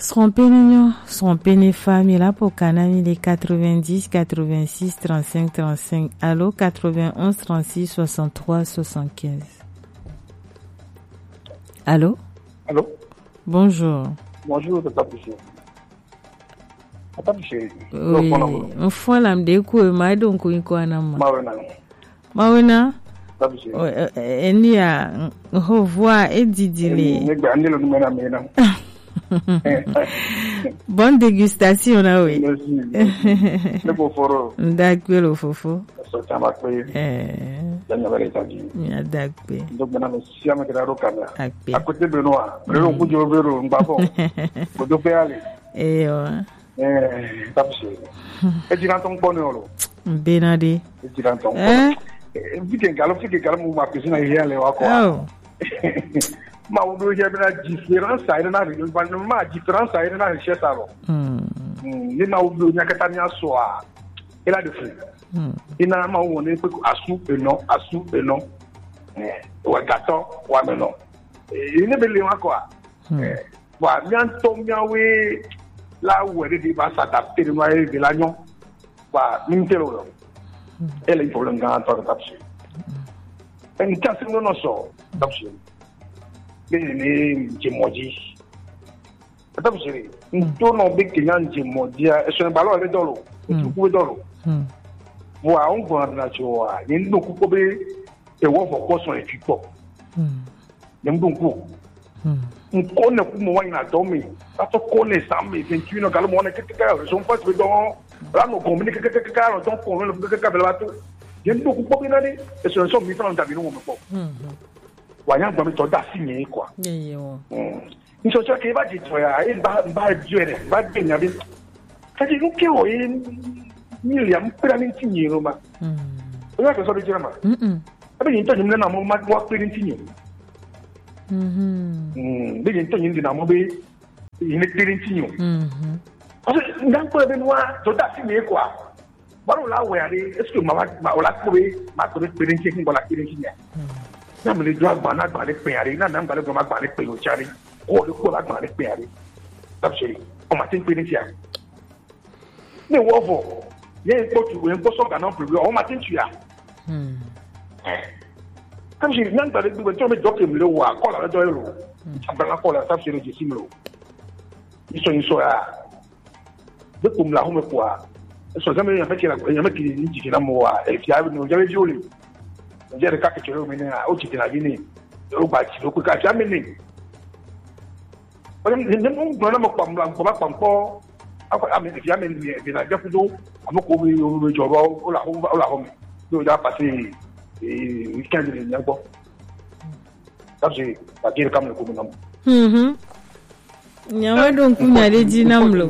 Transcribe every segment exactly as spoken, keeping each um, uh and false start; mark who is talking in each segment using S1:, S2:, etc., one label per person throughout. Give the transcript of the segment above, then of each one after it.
S1: Trompez-nous, trompez-nous famille là pour Canami les quatre-vingt-dix, quatre-vingt-six, trente-cinq, trente-cinq. Allô, quatre-vingt-onze, trente-six, soixante-trois, soixante-quinze. Allô?
S2: Allô?
S1: Bonjour.
S2: Bonjour, Tata Piché. Tata Piché.
S1: Oui, on fait la m'déco et ma donc ou quoi nama.
S2: Mawena.
S1: Mawena?
S2: Tata Piché.
S1: Eni a revoir et didili.
S2: Ne gba ni lo numena mena.
S1: Bonne dégustation là oui.
S2: Merci. Le foforo.
S1: D'accord le fofo.
S2: So chama ko.
S1: Eh.
S2: Danya bale taji.
S1: Ya d'accord.
S2: Donc maintenant si ama kira ro kamera.
S1: Akpe.
S2: À côté Benoît. Benoît ku jo vero ngabo. Ko do pe ale.
S1: Eh yo.
S2: Eh, Tata Piché. E jiran ton pone olo.
S1: Benade.
S2: E jiran ton.
S1: Eh?
S2: Fike galo fike galo mu ma pisina yele wa ko.
S1: Oh.
S2: Ma o do je na différence aí na rio ba ma différence aí na richesse alo
S1: Hmm.
S2: ni ma o do nya kata nya so a ela de fu
S1: Hmm.
S2: ina ma o ne pe asu e no asu e no eh o gato wa me no e ne be le wa ko a eh wa nyan to mia we la we de ba sa ta te no e de la nyo wa ni te lo ele il problème ga to ta psi en ta se no no so ta psi ni jimoji atabu siri nto no be kenya jimoji e so ba lo le dolo tu ku dolo
S1: Hmm.
S2: wo a on go na cho a ni ndo ku ko be e wo fo ko so e fi po
S1: Hmm.
S2: ni ndo ku
S1: Hmm.
S2: nko ne ku mo wa na do mi ta to ko ne sam mi vingt-huit no galo mo ne kekeka so mpa tu do la no ko mi kekeka lo don ko le kekeka be la to ni ndo ku ko be na ni e so so mi fa on tabi no mo po
S1: Hmm.
S2: wanya gba mi to da si ni kwa
S1: Yeah, yeah.
S2: nso so ke ba ji to ya e ba ba juere ba de nya bi ka ji ke o e million pera ni tinyi ro ma
S1: Hmm.
S2: o ya ke so de jira ma
S1: Mm.
S2: abi yin to nyim na mo ma wa pera ni tinyi
S1: Mhm.
S2: mm bi yin to nyim na mo be yin ni pera ni tinyi
S1: Mhm.
S2: o se ndan ko be nwa to da si ni kwa ba ro la we ari esu ma ma o la ko be ma ko be pera ni tinyi ko la pera ni tinyi na me le do agba na agba le pe ari na na agba le go ma agba le pe o chari ko le ko la agba le pe ari tabsiri o ma tin pe ni ti a ni wo vo ye ko tu we ko so ga na pe o ma tin tu ya
S1: Hmm.
S2: tabsiri na agba le gbe to me doke mi le wa ko la do ero agba la ko la tabsiri je si mi lo iso iso ya de kum la ho me kwa so ga me ya fe ki la ya me ki ni ji na mo wa e fi a no ja be joli jere ka ke ro mi na o ti na gini o ba ti o ku ka ja mi ni o ni ni mo gbo na mo pam la ko ba pam po akọ ami fi ami ni bi na je fudo amoko mi o mi joro o la ho o la ho mi do ja pa si e weekend ni na gbo tabi ba gere kam ko mi na
S1: Mhm. Nyawa don kunya de jinamlo.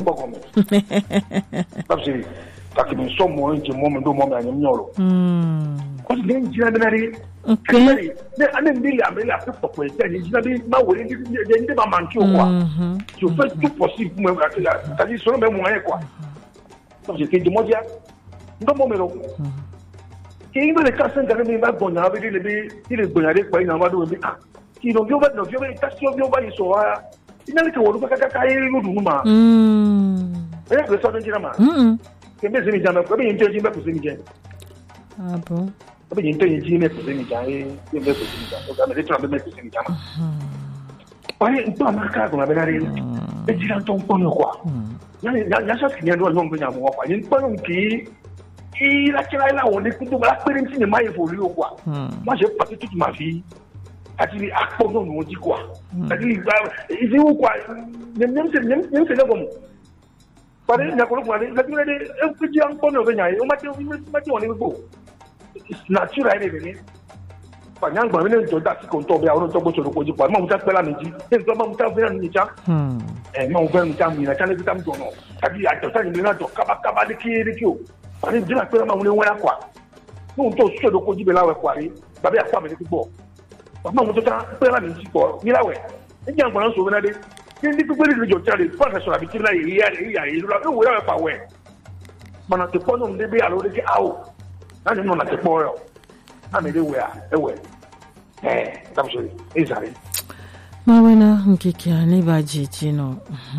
S2: tabi ta ki mi so mo nje mo mi do mo mi anyam nyoro
S1: Hmm.
S2: ko ni jina na ri
S1: Okay.
S2: ne ane mbili ameli a peu pour être ni jina bi ma wori ni ni ba manki o quoi
S1: Mhm.
S2: je fais tout possible pour me c'est-à-dire selon mes moyens quoi donc j'ai fait de modia ndo mo mero ke ibe le kasen ga me ba gonya bi le bi ile gonya re kwa ina ma do bi ah ki no bio ba no bio ba tasio bio ba iso wa ina le ke wo ba ka ka e lu du ma
S1: Hmm.
S2: e ke so jina ma
S1: Mhm.
S2: ke me se mi jana ko bi yin teji me ko se mi jana
S1: Ah bon.
S2: ko bi yin teji me ko se mi jana e me ko se mi jana o ga me le tra me ko se mi jana Oye, nto amaka ko na benari. E jira nto nko no kwa. Ya ya ya sa kinya do no nganya mo kwa. Ni nto nki i la kira ila woni kunto bala pere nti ni mai fo ri o kwa. Moi j'ai passé toute ma vie ati akpo no no di kwa. Ati ba izi u kwa nem nem se nem nem se le gomo. Pare nya ko kwa la kira de e ku ji an ko no benya e o ma ti o ma ti woni go. It's natural e be Panyang ba mene do da si ko to be awon to bo so ko ji pa ma mu ta pela ni ji e so ma mu ta fe ni cha
S1: Hmm.
S2: eh ma mu fe ni cha mi na cha le ta mu do no tabi a to ta ni na to kaba kaba de ki ri ki o pani ji na pela ma mu ne wa kwa no to so do ko ji be la we kwa ri ba be akwa me ni bo ma mu to ta pela ni ji ko ni la we e jan gbo so na de ni ni ku ni jo cha de pa so la bi ti la yi ya yi ya yi lo e wo la pa we mana te po no de be alo de ki awo na ni no na te po yo na me de we a e we eh, estamos ahí.
S1: Mawena Nkiki ni Bajiji no.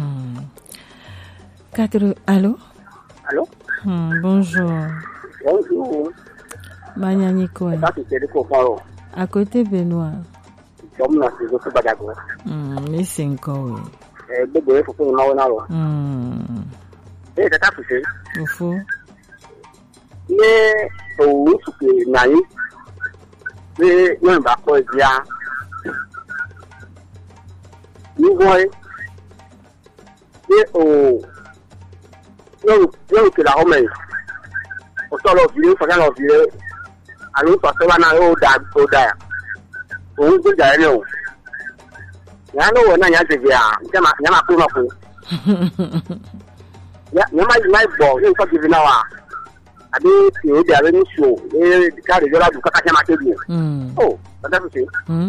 S1: Quatre. Allô?
S3: Allô?
S1: Hmm, bonjour.
S3: Bonjour.
S1: Banyani quoi?
S3: Ça c'est le confort.
S1: À côté Benoît.
S3: Comme la saison de Badago.
S1: Hmm, mais c'est encore.
S3: Eh, bébé, faut que nous n'ayons pas.
S1: Hmm.
S3: Eh, c'est ça fait.
S1: Au fond.
S3: Mais au où que nani? Mais non va pas dire. Nous voyons. Mais au non, non que la romaine. Au sol au vieux, faut qu'elle au vieux. Alors parce que là na au da au da. Au où que d'aller non. Ya no wona nya se bia, nyama nyama ko na ko. Ya nyama mai bo, e ko bi na wa. Abi ti o dia ni show, e ka de jola du ka ka ma te bi.
S1: Hmm.
S3: Oh, ça ça c'est.
S1: Hmm.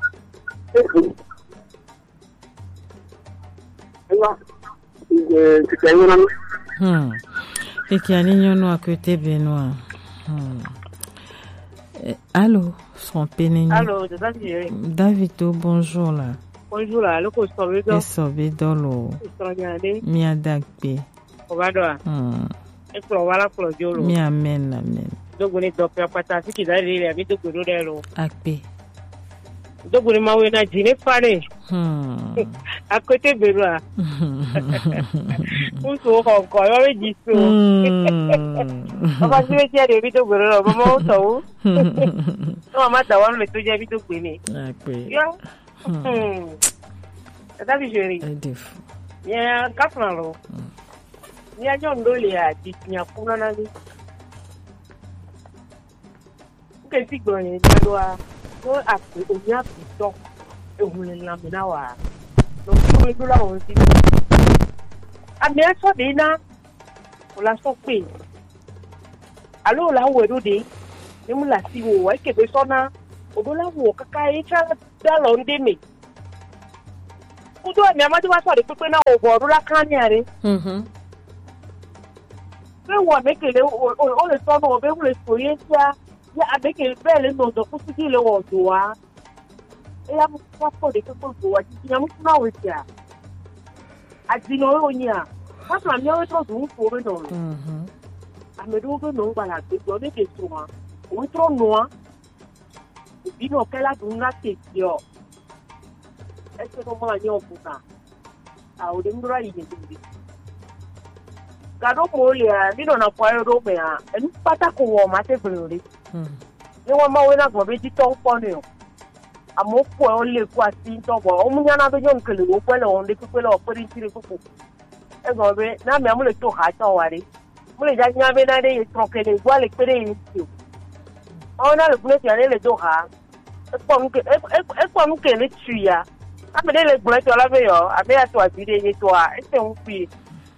S3: Eh, tu t'es eu non?
S1: Hmm. Et qui a n'ignon à côté Benoît. Hmm. Eh, allô, son pénéni.
S4: Allô, David.
S1: Davito, bonjour là.
S4: Bonjour là, le coach Sobe do.
S1: Sobe dolo.
S4: Sobe
S1: Mi adakpe.
S4: Obado.
S1: Hmm.
S4: E pro wala pro jolo.
S1: Mi amen amen.
S4: Dogo ni dope apata fiki dari re abi dogo do delo.
S1: Akpe.
S4: Dogo ni mawe na jine fare.
S1: Hmm.
S4: À côté Benoît. Ou so ko ko yo re jiso.
S1: Hmm.
S4: Baba si we ti ade bi dogo do mama o so. No ma da wan le to je bi dogo ni.
S1: Akpe.
S4: Yo. Hmm. David Jerry.
S1: Edif.
S4: Ya kafnalo. Ni ajo ndole ya tinya kuna nani. Ke ti gbo yen jalwa. Ko api omi api to. Ehun la mi na wa. Lo ki we do la won ti. Ami so de na. O la so pe. Alo la wo do de. Ni mu la si wo wa ke be so na. O do la wo kaka e cha da lo nde mi. Kudo mi amadi wa so de pepe na o bo la kan ni are.
S1: Mhm.
S4: Pe wo mekele o o le so no be wo le so ye tia. Ya abeke bele no do kusiki le wo do wa. E ya mu kwa po de ko do wa ti ya mu na we tia. Adino o nya. Wa so mi o to do fo be no.
S1: Mhm.
S4: Amedu go no gba la pe do de ke so wa. O tro no a. Bi no kala du na te yo. Ese no ma nyo puta. A o de ndura yi de bi. Gado mo le a bi no na kwa ro be a. Enu pata ko wo ma te bere.
S1: Hmm.
S4: Ni wọ́n máa wé náà gbọ́ bí títọ́ ń pọ̀ ni o. Àmọ́ pọ̀ ọ́ lè kó àti ìtọ́bọ̀. Ó mú yánná tó yọ̀ nkèlè wò pẹ́lẹ̀ òun lé pípẹ́ lọ́wọ́ pé ní tìrì púpọ̀. Ẹ gbọ́ bí náà mi àmú lè tó hà tán wà rí. Mo lè já nyá bí náà dé yẹ tán kẹlẹ̀ ìgbọ́ àlè péré yìí ti o. Àwọn náà lè gbọ́n ti àlè lè tó hà. Ẹ pọ̀ mú kèlè tù ya. Lábẹ́dẹ́ lè gbọ́n ti ọlábẹ́yọ̀ àbẹ́yàtọ̀ àti ilé yẹ tó a. Ẹ tẹ̀ ń fi.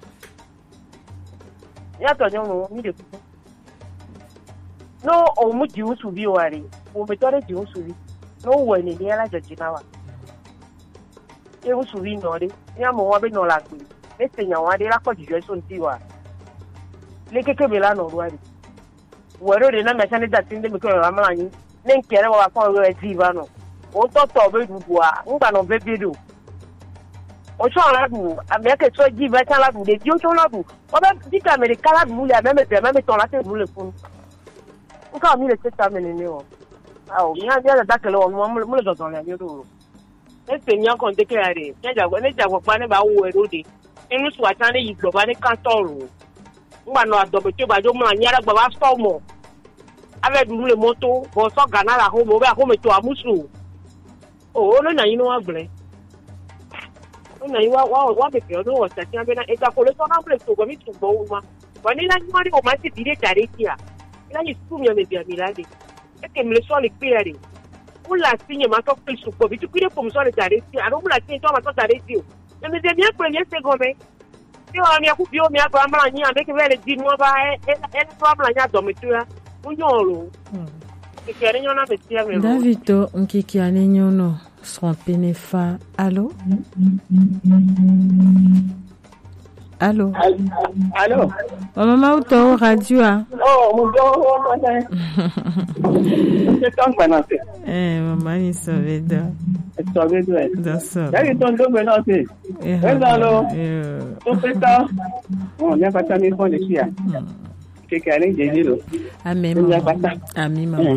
S4: Yàtọ̀ ní òun mi lè kú. No, o mu jiwu subi wari. O me tore jiwu subi. No wene ni ala jajina wa. E u subi no de. Ni amo wa be no la gbe. E se nya wa de la ko jijo so nti wa. Le keke be la no wari. Wero de na me sane da tinde me ko wa ma yin. Ne nkere wa ko we ti ba no. O to to be dudu a. Ngba no be be do. O so la du. America so ji ba ta la du de ji o so la du. O be di ka America la du le me me pe me me ton la te du le fun. Nka mi le teta mene ni o. Ah o, nya nya da kele o mo mo le dodon le ni do. E se nya kon de kare. Nya jagbo ne jagbo pa ne ba wo e do de. Inu su ata ne yi gbo ba ni kan toro. Ngba no adobe ti ba jo mo anya ra gbo ba so mo. Ave du le moto, bo so gana la ho mo ba ho me to amusu. O o no na yin wa gble. O na yi wa wa wa be pe o no wo sa ti an be na e ta ko le so na ble to go mi tu bo wa. Wa ni na ni wa ri o ma ti dire tare ti a. Là, il faut mieux me dire, Milade. Et que me le soit les pères. Vous la signe, ma soeur, plus ou pas. Tu peux pour me soit les arrêtés. Alors, vous la signe, toi, ma soeur, t'arrêter. Mais me dis bien, premier second, mais. Si on a mis un coup de pied, on a pas mal à nier avec elle, dis-moi, bah, elle, elle, toi, mal à nier, dormitoire. Vous y en c'est qu'il y a rien à me dire,
S1: Davito, on qui qui a n'ignon, son pénéfa. Allô? Allô?
S5: Allô?
S1: Maman, où t'as radio?
S5: Oh, mon Dieu, c'est ton maintenant.
S1: Eh, maman, il savait de.
S5: Il savait de.
S1: D'accord.
S5: Il y a ton dos maintenant. Eh, allô? Tout fait ça. On n'a pas mis pour les filles. Quelqu'un a dit,
S1: Amen. Amen, maman.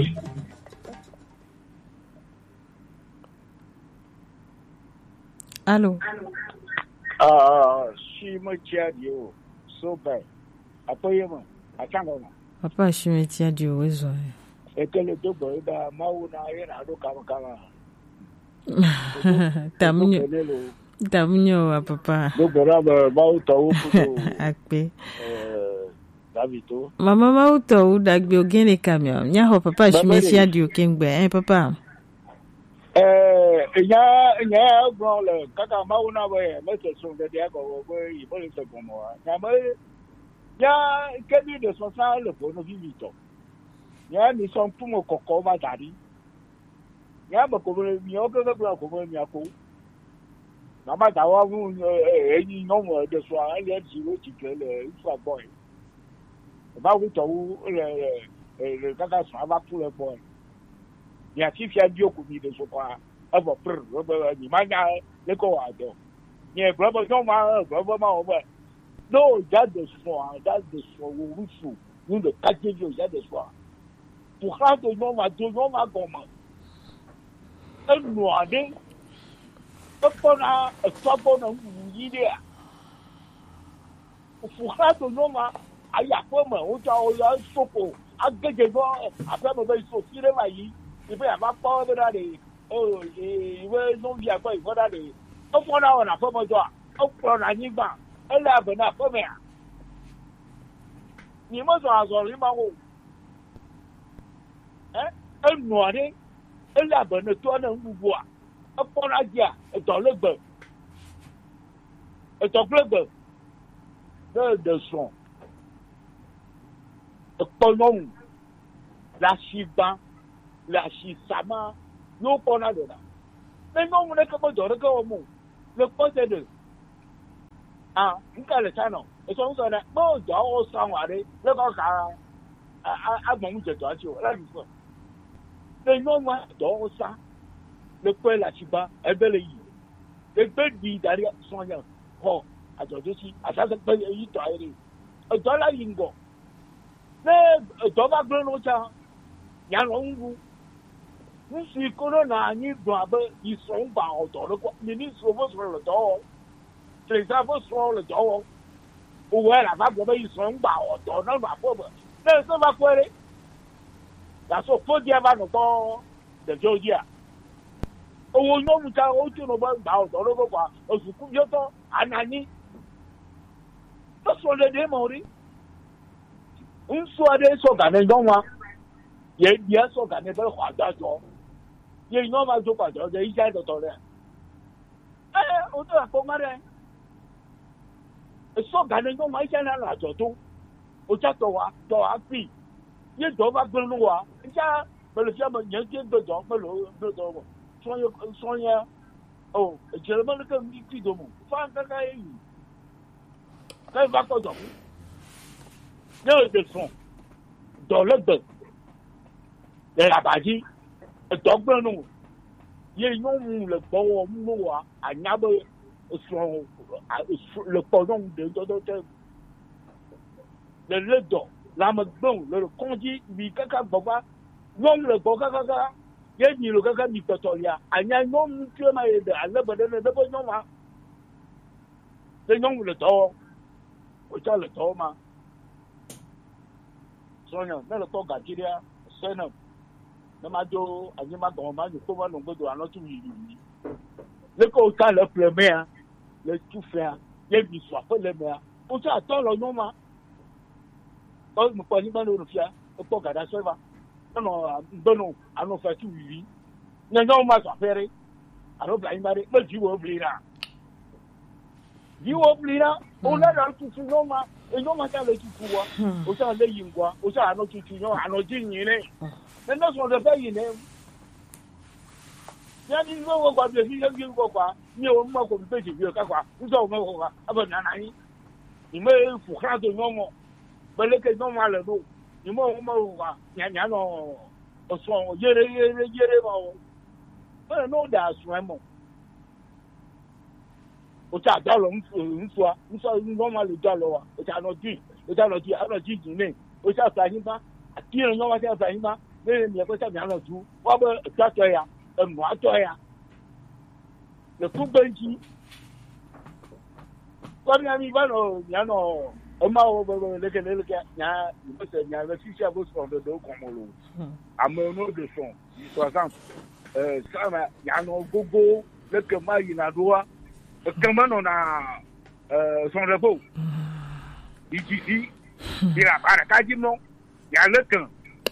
S1: Allô?
S6: Ah, si me tiens Dieu, super. Après, moi, attends,
S1: papa, je me tiens Dieu, oui, oui.
S6: Et que le double, il a mauna, il a do kama kama.
S1: Tamunyo, tamunyo, papa.
S6: Double rubber, mauta, upu.
S1: Akpe.
S6: Davito.
S1: Mama mauta, u dagbe ogene camion. Nyaho, papa, je me tiens Dieu, kengbe, hein, papa.
S6: Eh, il y a, il y a un grand, le, kaka mauna, ouais, mais ce sont des diagos, ouais, il faut le faire pour moi. Il y a, quelqu'un de son sang, le bon, vivito. Il y a, ils sont pour mon coco, ma tari. Il y a, beaucoup de mieux que le blanc, comme le miaco. Maman, d'avoir vu, eh, il nombre de soins, il y a zéro, tu peux le, une fois boy. Bah, oui, tu as le, le, kaka, ça va pour le boy. Il y a qui fait Dieu comme il est sur quoi. Avant, il m'a dit, le corps. Il y a vraiment, vraiment, non, il y a des soins, il y a des soins, nous, le quartier, il y a des soins. Pour ça, nous avons deux hommes à comment. Un noir, un bon, un bon, une idée. Pour ça, nous avons à y avoir, on a un choco, un gagnon, après, on va se tirer la vie. Il peut y avoir pas de d'aller. Oh, il veut non bien quoi, il faut d'aller. Au fond, là, on a pas besoin. Au fond, on a ni pas. Elle a besoin de faire. Ni moi, je vais en faire. Hein? Elle noirée. Elle a besoin de toi, non, vous voir. Au fond, là, il y a dans le beurre. Et dans le beurre. De de son. Le colon. La chiban. La chisama, nous qu'on a de là. Mais non, on est comme dans le corps, le côté de. Ah, vous avez le channel. Et son son est bon, il y a au sang, le corps à mon de toi, là, il faut. Mais non, moi, dans au sang, le coin la chiba, elle belle y. Le bel dit derrière son yard. Oh, à toi aussi, à ça, c'est pas y toi, et dans la lingo. Mais, dans ma grande autant, il y a l'ongle. Nous sommes colonna, ni doivent, ils sont bas dans le coin, les ministres vont sur le dos. Les avons sur le dos. Ou elle a pas ils sont bas dans le pauvre. Mais ça va quoi? La so faut dire avant le temps de Georgia. Au nom de ta route, nous allons dans le coin. Au secours, il y a un année. Ce sont les démons. Une soirée, sont gagnés dans moi. Il y a bien sont gagnés dans le roi d'Azor. Il y a une homme à deux pas de l'Israël de Torah. Eh, on doit commander. Et sont gagnés dans ma chaîne à la Joto. Au Chatoa, Toa, Pi. Il y a deux va de noir. Et ça, le fiable, il y a deux dents, mais le deux dents. Soyez, soyez. Oh, je le demande comme il dit de moi. Fan cacaï. Quand il va pas dormir. Il y a des sons. Dans le dos. Et la bâtie. Donc, nous, il y a une le bon mot à Nabo, le pardon de l'autre. Le ledo, l'âme bon, le conduit, lui, caca, boba, non, le boca, caca, il y a le caca, Nicotoria, à Yanon, tu m'as aidé à l'abandon de bon nom. Le nom, le tort, au temps, le toma. Sonia, le tort, Gatiria, c'est un. Namado, Anima Goma, le pauvre nombre de l'autre milieu. Le côté le premier, le tout faire, les bisous, pas les mers. On s'attend le nom. Quand nous prenons dans le fier, au port à ça va. Non, non, non, à nos faire tout vivre. Non, non, ma affaire, à nos blagues, mais tu oublieras. Tu oublieras, on a dans tout ce nom, et non, ma table est tout pouvoir. Au sein de l'Ingua, au sein de notre tution, à nos dignes. Maintenant, on le fait, il est. Il y a des gens qui ont dit que nous avons un peu de vieux, nous avons un peu de 你们富汉都那么，本来给弄完了都，你们我们话年年咯，我说一日一日一日嘛，本弄点算么？我家家龙龙说，你说你弄完了家了啊？我家老弟，我家老弟，俺老弟今年，我家三星吧，第二弄完家三星吧，那人家个下面了住，我们家这样，呃，我这样，那不本机。我们一般咯，伢咯，我妈我我那个那个伢，不是伢那之前不是说的都讲么咯？嗯，俺们那个说，你说上，呃，上面伢咯哥哥那个嘛伊那多啊，根本咯那呃上热铺，一几几，你那把那赶紧弄，伢那个，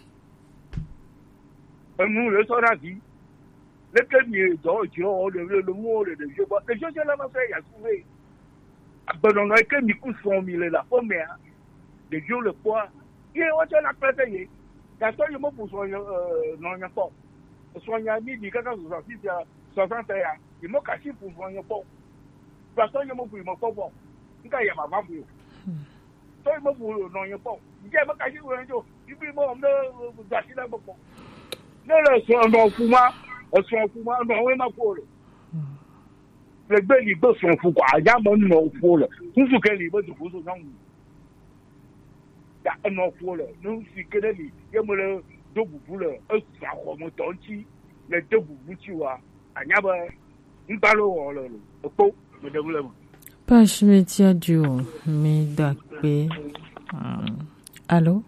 S6: 我们那说那是，那个你早就我那个那我那个就把那就叫他们说也是会。Ben on a que mi coup sont mis la première de jour le poids et on t'a la placer quand toi il m'a pour soigner euh non y a pas soigner mi dit quand vous sortez soixante et un il m'a caché pour soigner pas parce que il m'a pour il m'a pas bon il y a pas pour toi il m'a pour non y a pas il y a pas caché pour un jour il puis moi on me gâcher là pas non le soin non pour moi le soin pour moi non oui ma pour le gbe li gbe son fu kwa ya mo no fu le fu fu ke li bo ju fu so song ya no fu le no si ke de li ye mo le do bu bu le e sa ho mo don chi le do bu bu chi wa anya ba nta lo wo le lo po mo de bu le mo
S1: pa shme ti aju mi da pe allô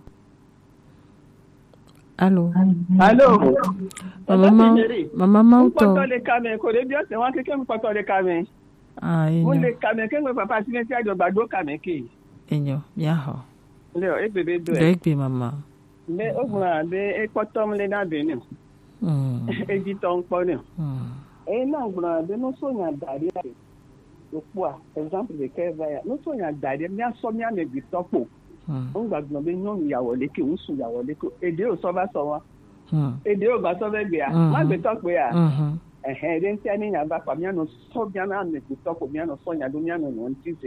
S1: allô
S5: allô
S1: maman maman mauto
S5: le kame ko de bi o se won keke mi poto le kame
S1: ah
S5: mo le kame ke mo papa ti ti ajo gbado kame ke
S1: enyo ya ho
S5: le o e bebe do
S1: e gbe mama
S5: le ogun de e poto mo le na be ni mm e ji ton po ni mm e na ogun de no so yan dari o po a example de ke va ya no so yan dari mi aso mi ame bi topo on gbàgbọ́ bí yàn ìyàwó lékè ń sùn ìyàwó lékè èdè ò sọ bá sọ wọn èdè ò bá sọ bẹ́ẹ̀ gbé à má gbé tọ́ pé à ẹ̀hẹ́n ẹ̀dẹ́ ń tí a ní ìyàbá pa mí àná sọ bí àná àná gbé tọ́ pò mí àná sọ ìyàdó mí àná nà ń tí